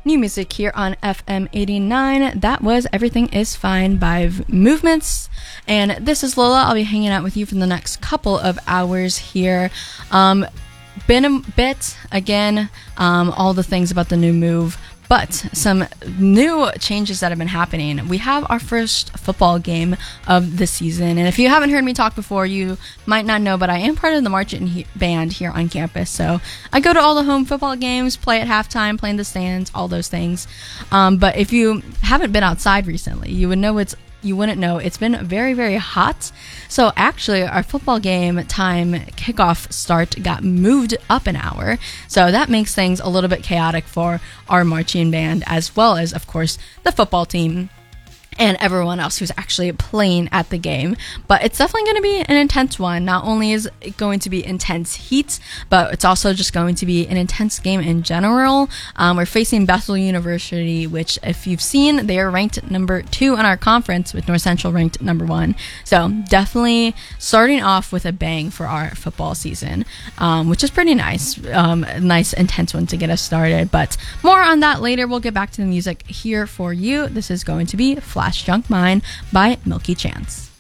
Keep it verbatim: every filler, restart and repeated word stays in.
New music here on F M eighty-nine. That was Everything Is Fine by v- Movements. And this is Lola. I'll be hanging out with you for the next couple of hours here. Um, been a bit, again, um, all the things about the new move. But some new changes that have been happening. We have our first football game of the season. And if you haven't heard me talk before, you might not know, but I am part of the marching he- band here on campus. So I go to all the home football games, play at halftime, play in the stands, all those things. Um, but if you haven't been outside recently, you would know it's you wouldn't know it's been very, very hot. So actually, our football game time kickoff start got moved up an hour. So that makes things a little bit chaotic for our marching band, as well as, of course, the football team and everyone else who's actually playing at the game. But it's definitely going to be an intense one. Not only is it going to be intense heat, but it's also just going to be an intense game in general. Um, we're facing Bethel University, which, if you've seen, they are ranked number two in our conference, with North Central ranked number one. So definitely starting off with a bang for our football season, um, which is pretty nice. Um, a nice, intense one to get us started. But more on that later. We'll get back to the music here for you. This is going to be Flash Junk Mine by Milky Chance.